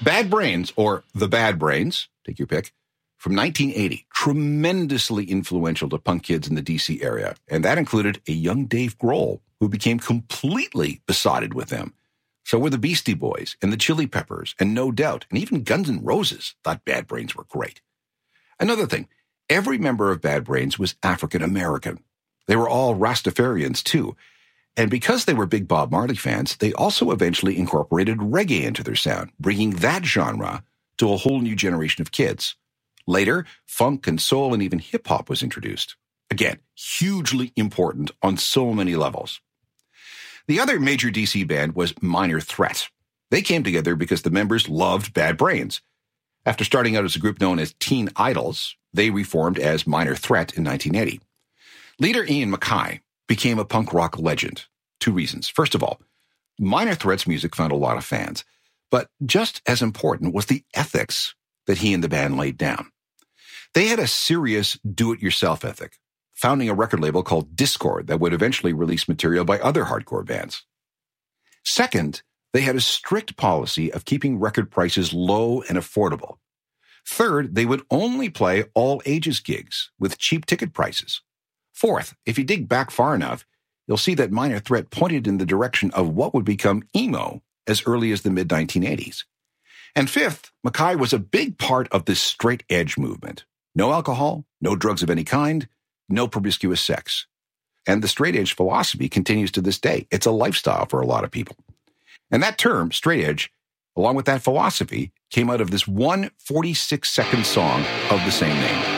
Bad Brains, or The Bad Brains, take your pick, from 1980, tremendously influential to punk kids in the D.C. area, and that included a young Dave Grohl, who became completely besotted with them. So were the Beastie Boys, and the Chili Peppers, and No Doubt, and even Guns N' Roses thought Bad Brains were great. Another thing, every member of Bad Brains was African American. They were all Rastafarians, too. And because they were big Bob Marley fans, they also eventually incorporated reggae into their sound, bringing that genre to a whole new generation of kids. Later, funk and soul and even hip-hop was introduced. Again, hugely important on so many levels. The other major DC band was Minor Threat. They came together because the members loved Bad Brains. After starting out as a group known as Teen Idols, they reformed as Minor Threat in 1980. Leader Ian MacKaye became a punk rock legend. 2 reasons. First of all, Minor Threat's music found a lot of fans, but just as important was the ethics that he and the band laid down. They had a serious do-it-yourself ethic, founding a record label called Discord that would eventually release material by other hardcore bands. Second, they had a strict policy of keeping record prices low and affordable. Third, they would only play all ages gigs with cheap ticket prices. Fourth, if you dig back far enough, you'll see that Minor Threat pointed in the direction of what would become emo as early as the mid-1980s. And fifth, MacKaye was a big part of this straight edge movement. No alcohol, no drugs of any kind, no promiscuous sex. And the straight edge philosophy continues to this day. It's a lifestyle for a lot of people. And that term, straight edge, along with that philosophy, came out of this one 46-second song of the same name.